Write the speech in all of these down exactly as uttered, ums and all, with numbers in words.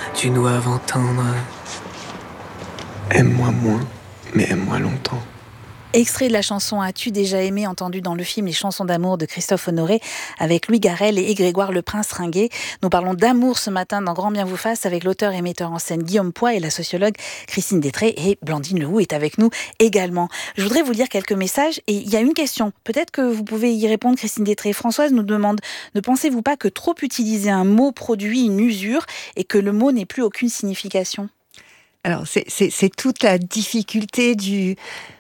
tu dois entendre. Aime-moi moins, mais aime-moi longtemps. Extrait de la chanson As-tu déjà aimé, entendu dans le film Les chansons d'amour de Christophe Honoré avec Louis Garrel et Grégoire Le Prince Ringuet. Nous parlons d'amour ce matin dans Grand Bien vous fasse avec l'auteur et metteur en scène Guillaume Poix et la sociologue Christine Détré, et Blandine Lehoux est avec nous également. Je voudrais vous lire quelques messages et il y a une question. Peut-être que vous pouvez y répondre, Christine Détré. Françoise nous demande: ne pensez-vous pas que trop utiliser un mot produit une usure et que le mot n'ait plus aucune signification ? Alors c'est, c'est, c'est toute la difficulté du...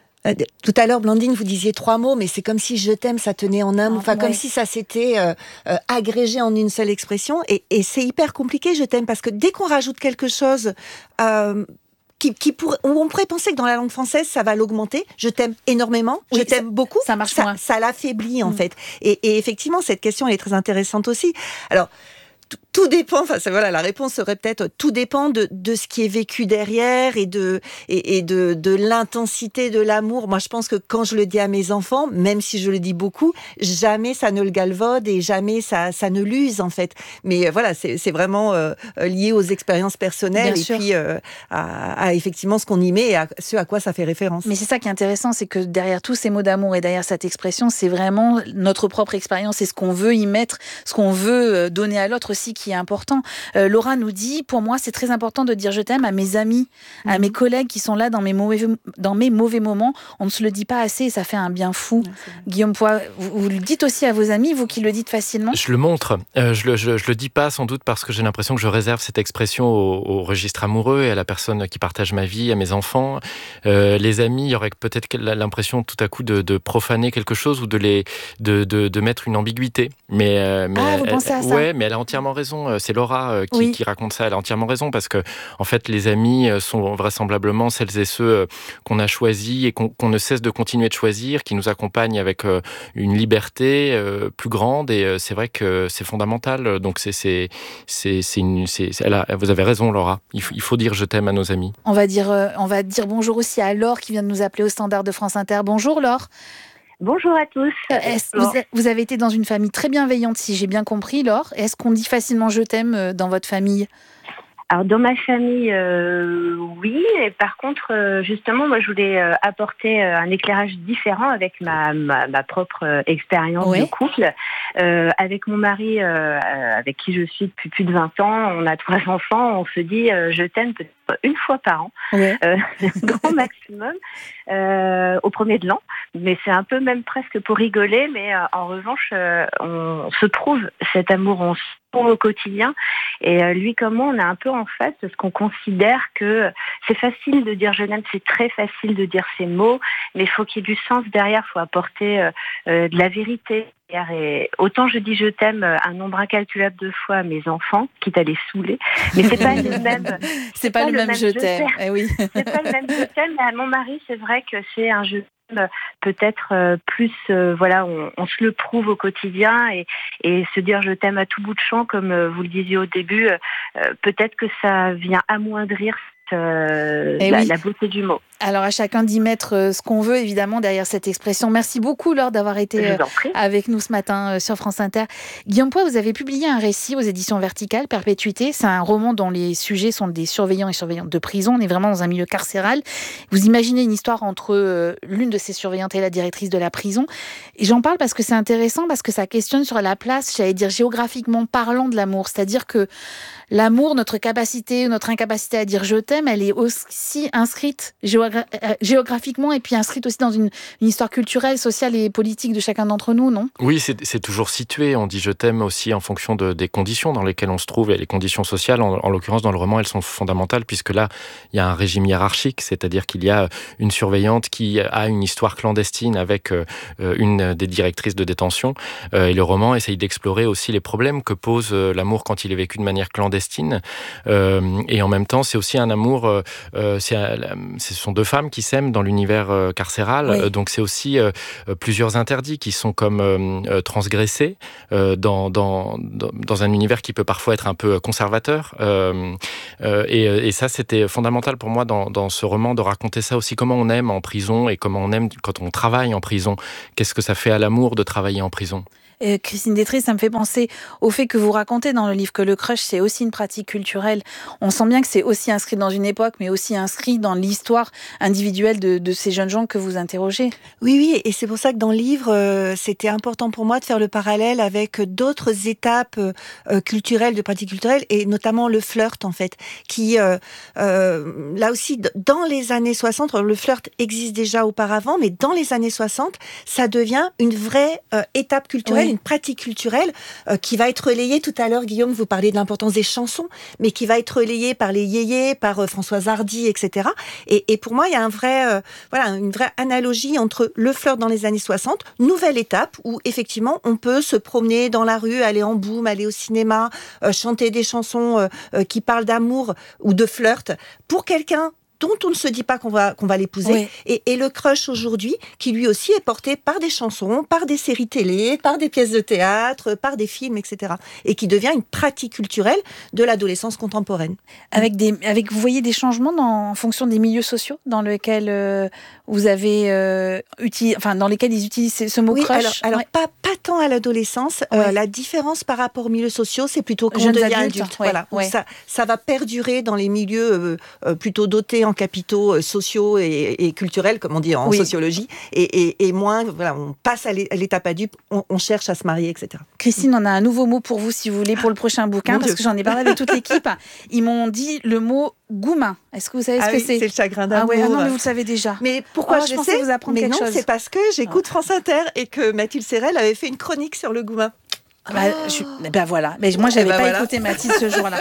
Tout à l'heure, Blandine, vous disiez trois mots, mais c'est comme si je t'aime, ça tenait en un mot. Enfin, ouais. Comme si ça s'était euh, euh, agrégé en une seule expression. Et, et c'est hyper compliqué, je t'aime, parce que dès qu'on rajoute quelque chose euh, qui, qui pour, où on pourrait penser que dans la langue française, ça va l'augmenter. Je t'aime énormément, oui, je t'aime ça, beaucoup. Ça marche ça, moins. Ça l'affaiblit, en mmh. fait. Et, et effectivement, cette question, elle est très intéressante aussi. Alors, tout dépend, enfin c'est, voilà, la réponse serait peut-être tout dépend de, de ce qui est vécu derrière et de, et, et de, de l'intensité de l'amour. Moi je pense que quand je le dis à mes enfants, même si je le dis beaucoup, jamais ça ne le galvaude et jamais ça, ça ne l'use en fait. Mais euh, voilà, c'est, c'est vraiment euh, lié aux expériences personnelles. Bien et sûr. Puis euh, à, à effectivement ce qu'on y met et à ce à quoi ça fait référence. Mais c'est ça qui est intéressant, c'est que derrière tous ces mots d'amour et derrière cette expression, c'est vraiment notre propre expérience et ce qu'on veut y mettre, ce qu'on veut donner à l'autre aussi qui est important. Euh, Laura nous dit: pour moi, c'est très important de dire je t'aime à mes amis, mmh. à mes collègues qui sont là dans mes mauvais, dans mes mauvais moments. On ne se le dit pas assez et ça fait un bien fou. Ouais, Guillaume Poix, vous, vous le dites aussi à vos amis, vous qui le dites facilement? Je le montre. Euh, je, le, je, je le dis pas sans doute parce que j'ai l'impression que je réserve cette expression au, au registre amoureux et à la personne qui partage ma vie, à mes enfants. Euh, les amis, il y aurait peut-être l'impression tout à coup de, de profaner quelque chose ou de, les, de, de, de mettre une ambiguïté. Mais, euh, mais ah, elle, vous pensez à ça? Ouais, mais elle a entièrement raison. C'est Laura qui, oui. qui raconte ça. Elle a entièrement raison parce que, en fait, les amis sont vraisemblablement celles et ceux qu'on a choisis et qu'on, qu'on ne cesse de continuer de choisir, qui nous accompagnent avec une liberté plus grande. Et c'est vrai que c'est fondamental. Donc, c'est, c'est, c'est, c'est une, c'est, c'est, elle a, vous avez raison, Laura. Il faut, il faut dire je t'aime à nos amis. On va dire, euh, on va dire bonjour aussi à Laure qui vient de nous appeler au standard de France Inter. Bonjour, Laure. Bonjour à tous. Est-ce, vous, a, vous avez été dans une famille très bienveillante, si j'ai bien compris, Laure. Est-ce qu'on dit facilement je t'aime dans votre famille ? Alors dans ma famille, euh, oui. Et par contre, euh, justement, moi, je voulais euh, apporter euh, un éclairage différent avec ma, ma, ma propre euh, expérience ouais. de couple. Euh, avec mon mari, euh, avec qui je suis depuis plus de vingt ans, on a trois enfants. On se dit euh, je t'aime peut-être une fois par an, ouais. euh, grand maximum, euh, au premier de l'an. Mais c'est un peu même presque pour rigoler. Mais euh, en revanche, euh, on se trouve cet amour, on se trouve au quotidien. Et euh, lui comme moi, on est un peu en face parce qu'on considère que c'est facile de dire je t'aime, c'est très facile de dire ces mots, mais il faut qu'il y ait du sens derrière, il faut apporter euh, euh, de la vérité. Et autant je dis je t'aime un nombre incalculable de fois à mes enfants, quitte à les saouler, mais c'est pas le même. C'est, c'est pas, pas le, le même, même je t'aime. t'aime. Eh oui. C'est pas le même je t'aime. Mais à mon mari, c'est vrai que c'est un je t'aime peut-être euh, plus, euh, voilà, on, on se le prouve au quotidien et, et se dire je t'aime à tout bout de champ, comme euh, vous le disiez au début, euh, peut-être que ça vient amoindrir euh, la, oui. la beauté du mot. Alors à chacun d'y mettre ce qu'on veut, évidemment, derrière cette expression. Merci beaucoup, Laure, d'avoir été avec nous ce matin sur France Inter. Guillaume Poix, vous avez publié un récit aux éditions Verticales, Perpétuité. C'est un roman dont les sujets sont des surveillants et surveillantes de prison. On est vraiment dans un milieu carcéral. Vous imaginez une histoire entre l'une de ces surveillantes et la directrice de la prison. Et j'en parle parce que c'est intéressant, parce que ça questionne sur la place, j'allais dire géographiquement parlant, de l'amour. C'est-à-dire que l'amour, notre capacité, notre incapacité à dire je t'aime, elle est aussi inscrite géographiquement géographiquement et puis inscrite aussi dans une, une histoire culturelle, sociale et politique de chacun d'entre nous, non ? Oui, c'est, c'est toujours situé. On dit je t'aime aussi en fonction de, des conditions dans lesquelles on se trouve. Et les conditions sociales, en, en l'occurrence dans le roman, elles sont fondamentales puisque là, il y a un régime hiérarchique, c'est-à-dire qu'il y a une surveillante qui a une histoire clandestine avec euh, une des directrices de détention. Euh, et le roman essaye d'explorer aussi les problèmes que pose euh, l'amour quand il est vécu de manière clandestine. Euh, et en même temps, c'est aussi un amour... Euh, c'est, ce sont deux femmes qui s'aiment dans l'univers euh, carcéral, oui. euh, donc c'est aussi euh, plusieurs interdits qui sont comme euh, transgressés euh, dans, dans, dans un univers qui peut parfois être un peu conservateur. Euh, euh, et, et ça, c'était fondamental pour moi dans, dans ce roman de raconter ça aussi, comment on aime en prison et comment on aime quand on travaille en prison. Qu'est-ce que ça fait à l'amour de travailler en prison ? Et Christine Détré, ça me fait penser au fait que vous racontez dans le livre que le crush, c'est aussi une pratique culturelle. On sent bien que c'est aussi inscrit dans une époque, mais aussi inscrit dans l'histoire individuelle de, de ces jeunes gens que vous interrogez. Oui, oui, et c'est pour ça que dans le livre, euh, c'était important pour moi de faire le parallèle avec d'autres étapes euh, culturelles, de pratiques culturelles, et notamment le flirt, en fait, qui, euh, euh, là aussi, dans les années soixante, le flirt existe déjà auparavant, mais dans les années soixante, ça devient une vraie euh, étape culturelle, oui. Une pratique culturelle euh, qui va être relayée. Tout à l'heure, Guillaume, vous parliez de l'importance des chansons, mais qui va être relayée par les yéyés, par euh, Françoise Hardy, et cetera. Et, et pour moi, il y a un vrai, euh, voilà, une vraie analogie entre le flirt dans les années soixante, nouvelle étape où effectivement on peut se promener dans la rue, aller en boum, aller au cinéma, euh, chanter des chansons euh, euh, qui parlent d'amour ou de flirt pour quelqu'un dont on ne se dit pas qu'on va, qu'on va l'épouser. Oui. Et, et le crush aujourd'hui, qui lui aussi est porté par des chansons, par des séries télé, par des pièces de théâtre, par des films, et cetera. Et qui devient une pratique culturelle de l'adolescence contemporaine. Avec des, avec, vous voyez des changements dans, en fonction des milieux sociaux dans lesquels euh, vous avez euh, utilisé, enfin dans lesquels ils utilisent ce mot oui, crush. Alors, alors ouais. pas, pas tant à l'adolescence. Ouais. Euh, la différence par rapport aux milieux sociaux, c'est plutôt quand on devient adulte. adulte. Ouais, voilà. Ouais. Ça, ça va perdurer dans les milieux euh, euh, plutôt dotés en capitaux sociaux et, et culturels, comme on dit en oui. sociologie, et, et, et moins, voilà, on passe à l'étape adulte, on, on cherche à se marier, et cetera. Christine, on a un nouveau mot pour vous, si vous voulez, pour le prochain bouquin, Mon parce Dieu. que j'en ai parlé avec toute l'équipe. Ils m'ont dit le mot goumin. Est-ce que vous savez ce ah que oui, c'est? C'est le chagrin d'amour. Ah ouais, ah non, mais vous le savez déjà. Mais pourquoi oh, je, je sais vous apprendre Mais quelque non, chose. c'est parce que j'écoute oh. France Inter et que Mathilde Serrel avait fait une chronique sur le goumin. Bah, oh. je, ben voilà. Mais moi, j'avais ben pas voilà. écouté Mathilde ce jour-là.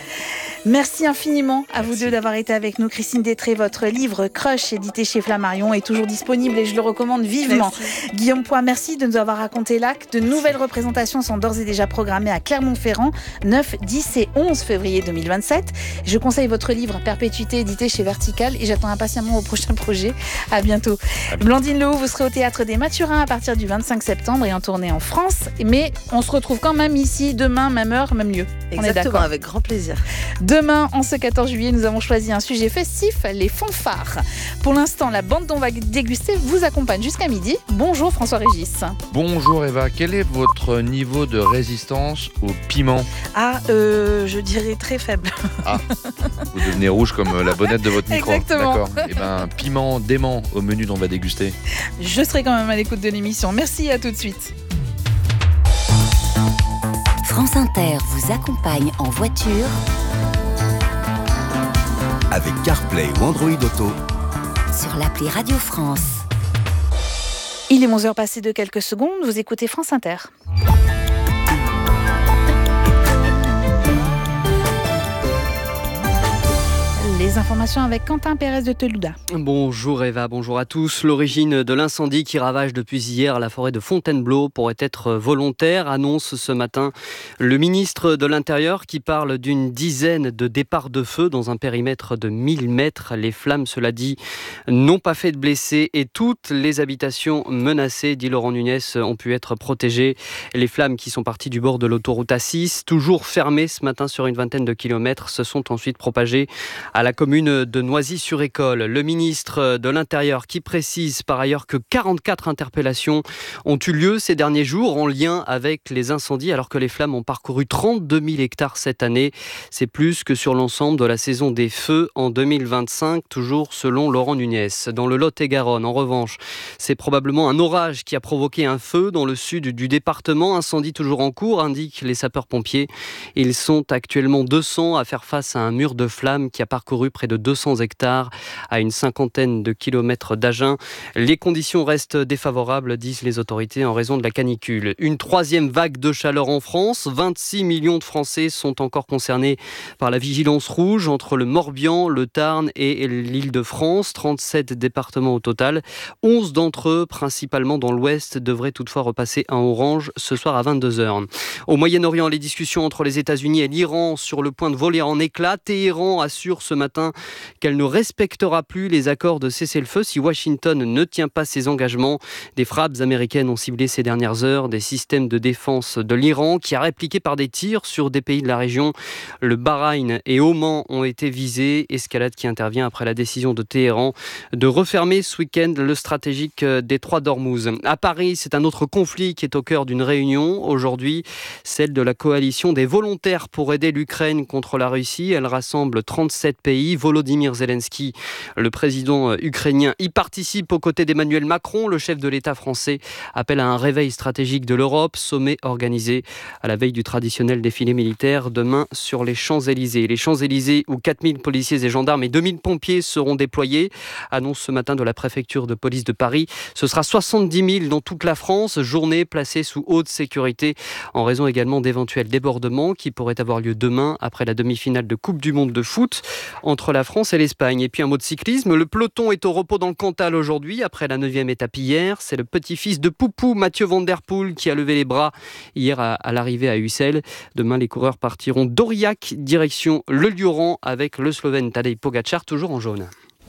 Merci infiniment à Merci. vous deux d'avoir été avec nous. Christine Détré, votre livre Crush, édité chez Flammarion, est toujours disponible et je le recommande vivement. Merci. Guillaume Poix, merci de nous avoir raconté l'acte. De nouvelles représentations sont d'ores et déjà programmées à Clermont-Ferrand, neuf, dix et onze février deux mille vingt-sept. Je conseille votre livre Perpétuité, édité chez Vertical, et j'attends impatiemment vos prochains projets. À bientôt. À bientôt. Blandine Lehoux, vous serez au Théâtre des Mathurins à partir du vingt-cinq septembre et en tournée en France. Mais on se retrouve quand même ici demain, même heure, même lieu. Exactement, on est d'accord. Avec grand plaisir. Demain, en ce quatorze juillet, nous avons choisi un sujet festif, les fanfares. Pour l'instant, la bande dont on va déguster vous accompagne jusqu'à midi. Bonjour François-Régis. Bonjour Eva, quel est votre niveau de résistance au piment? Ah, euh, je dirais très faible. Ah, vous devenez rouge comme la bonnette de votre micro. Exactement. D'accord. Eh ben, piment dément au menu dont on va déguster. Je serai quand même à l'écoute de l'émission. Merci, à tout de suite. France Inter vous accompagne en voiture avec CarPlay ou Android Auto sur l'appli Radio France. Il est onze heures passées de quelques secondes, vous écoutez France Inter. Les informations avec Quentin Pérez de Teluda. Bonjour Eva, bonjour à tous. L'origine de l'incendie qui ravage depuis hier la forêt de Fontainebleau pourrait être volontaire, annonce ce matin le ministre de l'Intérieur qui parle d'une dizaine de départs de feu dans un périmètre de mille mètres. Les flammes, cela dit, n'ont pas fait de blessés et toutes les habitations menacées, dit Laurent Nunez, ont pu être protégées. Les flammes qui sont parties du bord de l'autoroute A six, toujours fermées ce matin sur une vingtaine de kilomètres, se sont ensuite propagées à la commune de Noisy-sur-École. Le ministre de l'Intérieur qui précise par ailleurs que quarante-quatre interpellations ont eu lieu ces derniers jours en lien avec les incendies alors que les flammes ont parcouru trente-deux mille hectares cette année. C'est plus que sur l'ensemble de la saison des feux en deux mille vingt-cinq, toujours selon Laurent Nunez. Dans le Lot-et-Garonne, en revanche, c'est probablement un orage qui a provoqué un feu dans le sud du département. Incendie toujours en cours, indiquent les sapeurs-pompiers. Ils sont actuellement deux cents à faire face à un mur de flammes qui a parcouru près de deux cents hectares à une cinquantaine de kilomètres d'Agen. Les conditions restent défavorables, disent les autorités, en raison de la canicule. Une troisième vague de chaleur en France. vingt-six millions de Français sont encore concernés par la vigilance rouge entre le Morbihan, le Tarn et l'Île-de-France. trente-sept départements au total. onze d'entre eux, principalement dans l'Ouest, devraient toutefois repasser en orange ce soir à vingt-deux heures. Au Moyen-Orient, les discussions entre les États-Unis et l'Iran sur le point de voler en éclats. Téhéran assure ce matin matin qu'elle ne respectera plus les accords de cessez-le-feu si Washington ne tient pas ses engagements. Des frappes américaines ont ciblé ces dernières heures des systèmes de défense de l'Iran qui a répliqué par des tirs sur des pays de la région. Le Bahreïn et Oman ont été visés. Escalade qui intervient après la décision de Téhéran de refermer ce week-end le stratégique détroit d'Ormuz. À Paris, c'est un autre conflit qui est au cœur d'une réunion aujourd'hui, celle de la coalition des volontaires pour aider l'Ukraine contre la Russie. Elle rassemble trente-sept pays. Volodymyr Zelensky, le président ukrainien, y participe aux côtés d'Emmanuel Macron. Le chef de l'État français appelle à un réveil stratégique de l'Europe. Sommet organisé à la veille du traditionnel défilé militaire demain sur les Champs-Élysées. Les Champs-Élysées où quatre mille policiers et gendarmes et deux mille pompiers seront déployés. Annonce ce matin de la préfecture de police de Paris. Ce sera soixante-dix mille dans toute la France. Journée placée sous haute sécurité en raison également d'éventuels débordements qui pourraient avoir lieu demain après la demi-finale de Coupe du Monde de foot entre la France et l'Espagne. Et puis un mot de cyclisme. Le peloton est au repos dans le Cantal aujourd'hui après la neuvième étape hier. C'est le petit-fils de Poupou, Mathieu Van Der Poel, qui a levé les bras hier à, à l'arrivée à Ussel. Demain, les coureurs partiront d'Aurillac, direction le Lioran avec le Slovène Tadej Pogačar, toujours en jaune.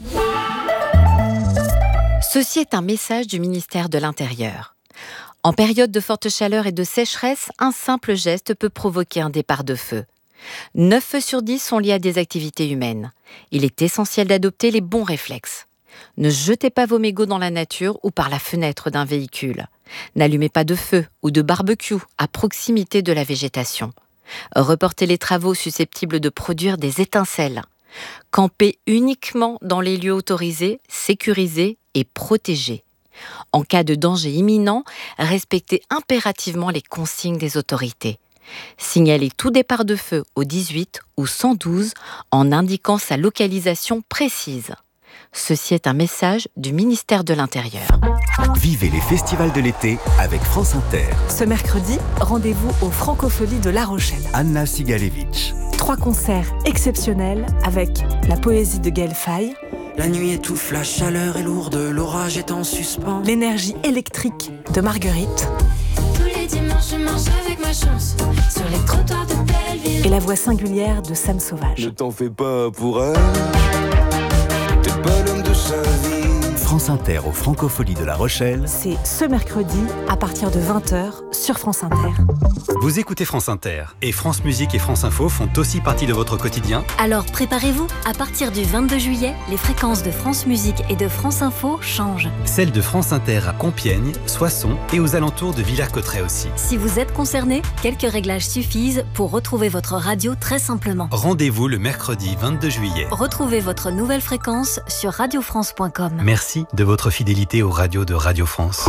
Ceci est un message du ministère de l'Intérieur. En période de forte chaleur et de sécheresse, un simple geste peut provoquer un départ de feu. neuf feux sur dix sont liés à des activités humaines. Il est essentiel d'adopter les bons réflexes. Ne jetez pas vos mégots dans la nature ou par la fenêtre d'un véhicule. N'allumez pas de feu ou de barbecue à proximité de la végétation. Reportez les travaux susceptibles de produire des étincelles. Campez uniquement dans les lieux autorisés, sécurisés et protégés. En cas de danger imminent, respectez impérativement les consignes des autorités. Signalez tout départ de feu au dix-huit ou cent douze en indiquant sa localisation précise. Ceci est un message du ministère de l'Intérieur. Vivez les festivals de l'été avec France Inter. Ce mercredi, rendez-vous aux Francopholies de La Rochelle. Anna Sigalevitch. Trois concerts exceptionnels avec la poésie de Gaël Faye. La nuit étouffe, la chaleur est lourde, l'orage est en suspens. L'énergie électrique de Marguerite. Tous les dimanches, je marche avec ma chance sur les trottoirs de Belleville. Et la voix singulière de Sam Sauvage. Ne t'en fais pas pour elle. T'es pas l'homme de sa vie. France Inter aux Francopholies de La Rochelle. C'est ce mercredi à partir de vingt heures sur France Inter. Vous écoutez France Inter et France Musique et France Info font aussi partie de votre quotidien. Alors préparez-vous, à partir du vingt-deux juillet, les fréquences de France Musique et de France Info changent. Celles de France Inter à Compiègne, Soissons et aux alentours de Villers-Cotterêts aussi. Si vous êtes concerné, quelques réglages suffisent pour retrouver votre radio très simplement. Rendez-vous le mercredi vingt-deux juillet. Retrouvez votre nouvelle fréquence sur radio france point com. Merci de votre fidélité aux radios de Radio France.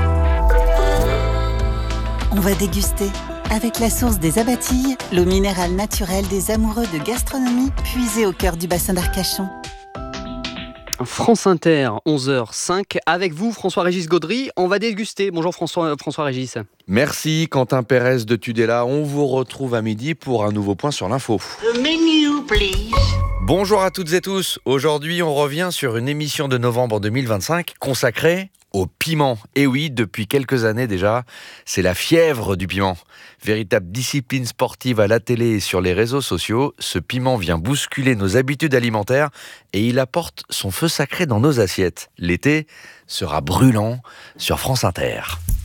On va déguster avec la source des Abatilles, l'eau minérale naturelle des amoureux de gastronomie, puisée au cœur du bassin d'Arcachon. France Inter, onze heures cinq, avec vous François-Régis Gaudry, on va déguster. Bonjour François, François-Régis. Merci Quentin Pérez de Tudela, on vous retrouve à midi pour un nouveau point sur l'info. The menu, please. Bonjour à toutes et tous, aujourd'hui on revient sur une émission de novembre deux mille vingt-cinq consacrée au piment. Et oui, depuis quelques années déjà, c'est la fièvre du piment. Véritable discipline sportive à la télé et sur les réseaux sociaux, ce piment vient bousculer nos habitudes alimentaires et il apporte son feu sacré dans nos assiettes. L'été sera brûlant sur France Inter.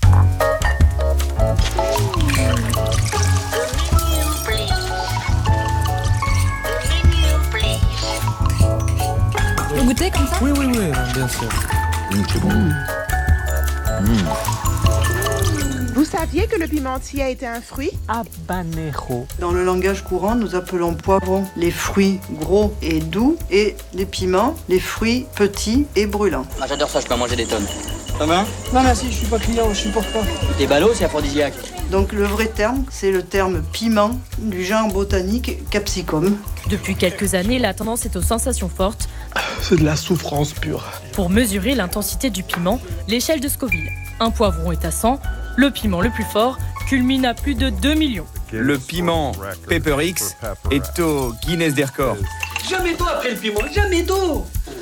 Vous goûtez comme ça ? Oui, oui, oui, bien sûr. Mmh, c'est bon. Mmh. Mmh. Vous saviez que le pimentier était un fruit ? Habanero. Dans le langage courant, nous appelons poivrons les fruits gros et doux et les piments les fruits petits et brûlants. Ah, j'adore ça, je peux en manger des tonnes. Ça va ? Non, merci, je suis pas client, je suis pour toi. T'es ballot, c'est aphrodisiaque. Donc le vrai terme, c'est le terme piment du genre botanique capsicum. Depuis quelques années, la tendance est aux sensations fortes. C'est de la souffrance pure. Pour mesurer l'intensité du piment, l'échelle de Scoville. Un poivron est à cent, le piment le plus fort culmine à plus de deux millions. Le piment Pepper X est au Guinness des records. Jamais d'eau après le piment, jamais d'eau.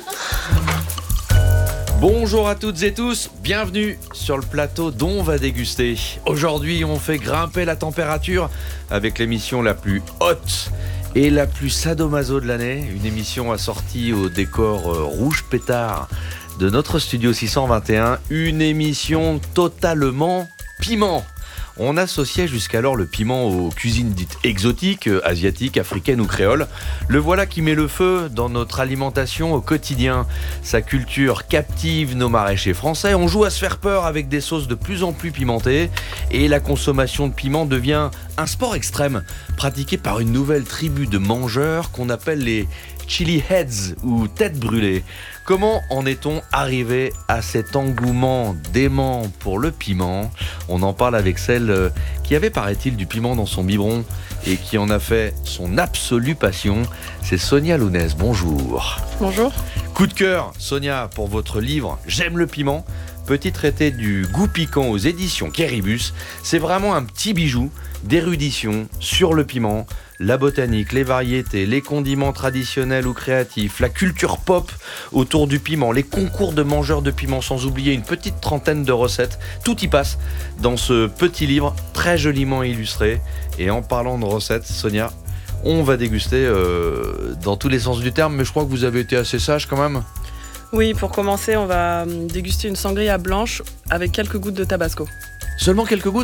Bonjour à toutes et tous, bienvenue sur le plateau dont on va déguster. Aujourd'hui, on fait grimper la température avec l'émission la plus haute Et la plus sadomaso de l'année, une émission assortie au décor euh, rouge pétard de notre studio six cent vingt et un, une émission totalement piment. On associait jusqu'alors le piment aux cuisines dites exotiques, euh, asiatiques, africaines ou créoles. Le voilà qui met le feu dans notre alimentation au quotidien. Sa culture captive nos maraîchers français. On joue à se faire peur avec des sauces de plus en plus pimentées. Et la consommation de piment devient un sport extrême, pratiqué par une nouvelle tribu de mangeurs qu'on appelle les chili heads ou têtes brûlées. Comment en est-on arrivé à cet engouement dément pour le piment ? On en parle avec celle qui avait, paraît-il, du piment dans son biberon et qui en a fait son absolue passion. C'est Sonia Lounès. Bonjour. Bonjour. Coup de cœur, Sonia, pour votre livre « J'aime le piment ». Petit traité du goût piquant aux éditions Quéribus. C'est vraiment un petit bijou d'érudition sur le piment, la botanique, les variétés, les condiments traditionnels ou créatifs, la culture pop autour du piment, les concours de mangeurs de piment, sans oublier une petite trentaine de recettes. Tout y passe dans ce petit livre très joliment illustré. Et en parlant de recettes, Sonia, on va déguster euh, dans tous les sens du terme, mais je crois que vous avez été assez sage quand même. Oui, pour commencer, on va déguster une sangria blanche avec quelques gouttes de tabasco. Seulement quelques gouttes ?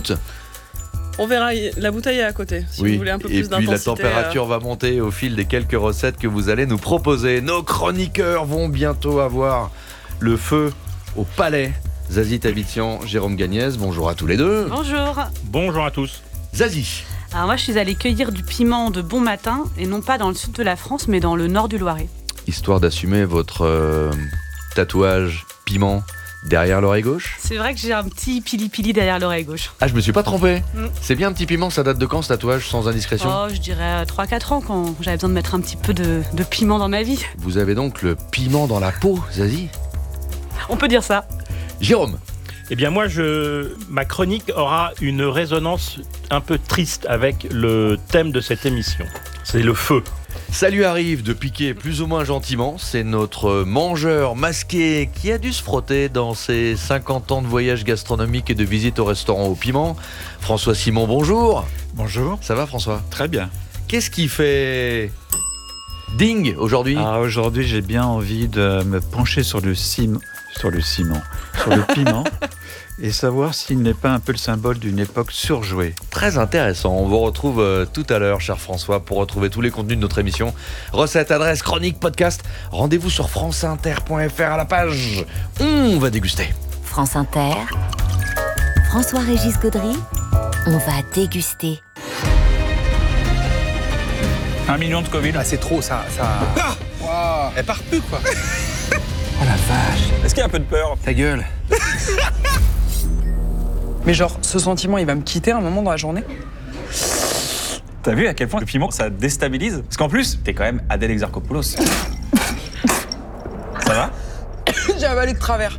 On verra, la bouteille est à côté, si oui. vous voulez un peu et plus d'intensité. Et puis la température euh... va monter au fil des quelques recettes que vous allez nous proposer. Nos chroniqueurs vont bientôt avoir le feu au palais. Zazie Tavitian, Jérôme Gagnès, bonjour à tous les deux. Bonjour. Bonjour à tous. Zazie. Alors moi, je suis allée cueillir du piment de bon matin, et non pas dans le sud de la France, mais dans le nord du Loiret. Histoire d'assumer votre euh, tatouage piment derrière l'oreille gauche ? C'est vrai que j'ai un petit pili-pili derrière l'oreille gauche. Ah, je me suis pas trompé. Mm. C'est bien un petit piment, ça date de quand ce tatouage, sans indiscrétion ? Oh, je dirais trois quatre ans, quand j'avais besoin de mettre un petit peu de, de piment dans ma vie. Vous avez donc le piment dans la peau, Zazie ? On peut dire ça. Jérôme ? Eh bien moi, je... ma chronique aura une résonance un peu triste avec le thème de cette émission. C'est le feu. Ça lui arrive de piquer plus ou moins gentiment. C'est notre mangeur masqué qui a dû se frotter dans ses cinquante ans de voyage gastronomique et de visite au restaurant au piment. François Simon, bonjour. Bonjour. Ça va, François ? Très bien. Qu'est-ce qui fait ding aujourd'hui ? Ah, aujourd'hui, j'ai bien envie de me pencher sur le ciment, sur le ciment, sur le piment. Et savoir s'il n'est pas un peu le symbole d'une époque surjouée. Très intéressant. On vous retrouve euh, tout à l'heure, cher François, pour retrouver tous les contenus de notre émission. Recettes, adresses, chroniques, podcasts. Rendez-vous sur franceinter point f r à la page. On va déguster. France Inter. François-Régis Gaudry. On va déguster. Un million de Covid. Ah, c'est trop, ça... ça... Ah wow. Elle part plus, quoi. Oh la vache. Est-ce qu'il y a un peu de peur ? Ta gueule. Mais genre, ce sentiment, il va me quitter un moment dans la journée ? T'as vu à quel point le piment, ça déstabilise ? Parce qu'en plus, t'es quand même Adèle Exarchopoulos. Ça va ? J'ai avalé de travers.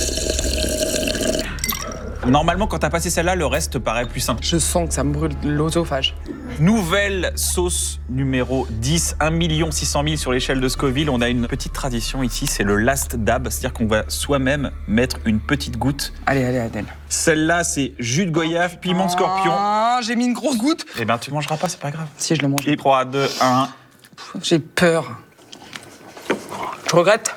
Normalement, quand t'as passé celle-là, le reste te paraît plus simple. Je sens que ça me brûle l'œsophage. Nouvelle sauce numéro dix, un million six cent mille sur l'échelle de Scoville. On a une petite tradition ici, c'est le last dab, c'est-à-dire qu'on va soi-même mettre une petite goutte. Allez, allez, Adèle. Celle-là, c'est jus de goyave, piment de scorpion. Ah, j'ai mis une grosse goutte. Eh ben, tu mangeras pas, c'est pas grave. Si, je le mange. Et trois, deux, un. J'ai peur. Je regrette.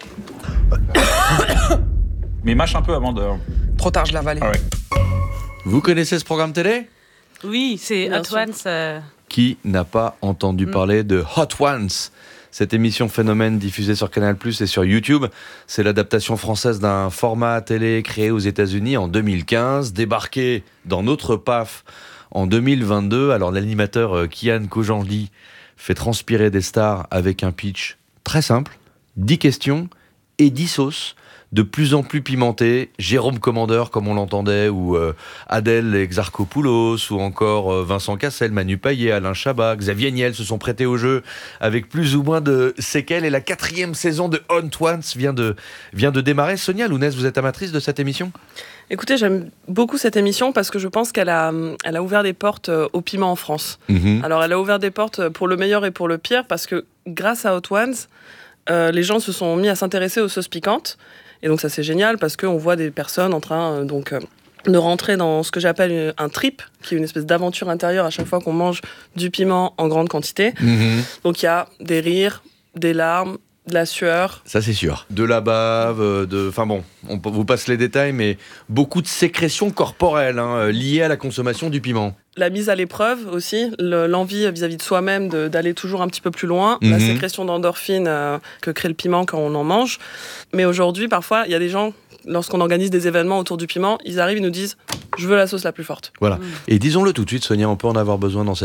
Mais mâche un peu avant de... Trop tard, je l'ai avalé. Ah ouais. Vous connaissez ce programme télé ? Oui, c'est Hot Ones. Euh... Qui n'a pas entendu mm. parler de Hot Ones ? Cette émission phénomène diffusée sur Canal plus, et sur YouTube, c'est l'adaptation française d'un format télé créé aux États-Unis en deux mille quinze, débarqué dans notre P A F en deux mille vingt-deux. Alors l'animateur Kian Kojandi fait transpirer des stars avec un pitch très simple, dix questions et dix sauces, de plus en plus pimenté, Jérôme Commandeur comme on l'entendait, ou euh, Adèle Exarchopoulos, ou encore euh, Vincent Cassel, Manu Payet, Alain Chabat, Xavier Niel se sont prêtés au jeu avec plus ou moins de séquelles, et la quatrième saison de Hot Ones vient de, vient de démarrer. Sonia Lounès, vous êtes amatrice de cette émission ? Écoutez, j'aime beaucoup cette émission parce que je pense qu'elle a, elle a ouvert des portes au piment en France. Mmh. Alors elle a ouvert des portes pour le meilleur et pour le pire, parce que grâce à Hot Ones, euh, les gens se sont mis à s'intéresser aux sauces piquantes. Et donc ça c'est génial parce qu'on voit des personnes en train euh, donc, euh, de rentrer dans ce que j'appelle un trip, qui est une espèce d'aventure intérieure à chaque fois qu'on mange du piment en grande quantité. Mmh. Donc il y a des rires, des larmes, de la sueur. Ça, c'est sûr. De la bave, de... Enfin bon, on vous passe les détails, mais beaucoup de sécrétions corporelles hein, liées à la consommation du piment. La mise à l'épreuve aussi, le, l'envie vis-à-vis de soi-même de, d'aller toujours un petit peu plus loin, mmh. la sécrétion d'endorphine euh, que crée le piment quand on en mange. Mais aujourd'hui, parfois, il y a des gens, lorsqu'on organise des événements autour du piment, ils arrivent, ils nous disent « je veux la sauce la plus forte ». Voilà. Mmh. Et disons-le tout de suite, Sonia, on peut en avoir besoin dans cette